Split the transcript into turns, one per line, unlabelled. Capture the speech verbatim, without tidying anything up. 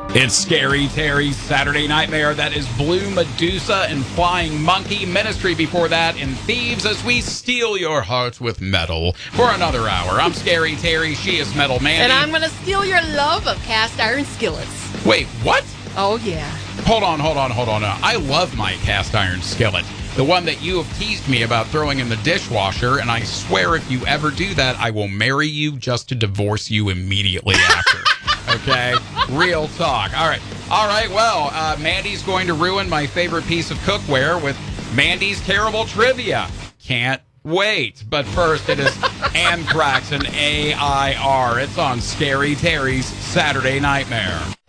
It's Scary Terry's Saturday Nightmare. That is Blue Medusa and Flying Monkey. Ministry before that, and Thieves as we steal your hearts with metal for another hour. I'm Scary Terry. She is Metal Mandy.
And I'm going to steal your love of cast iron skillets.
Wait, what?
Oh, yeah.
Hold on, hold on, hold on. I love my cast iron skillet. The one that you have teased me about throwing in the dishwasher, and I swear if you ever do that, I will marry you just to divorce you immediately after. Okay? Real talk. All right. All right, well, uh, Mandy's going to ruin my favorite piece of cookware with Mandy's terrible trivia. Can't wait. But first, it is Anthrax and A I R. It's on Scary Terry's Saturday Nightmare.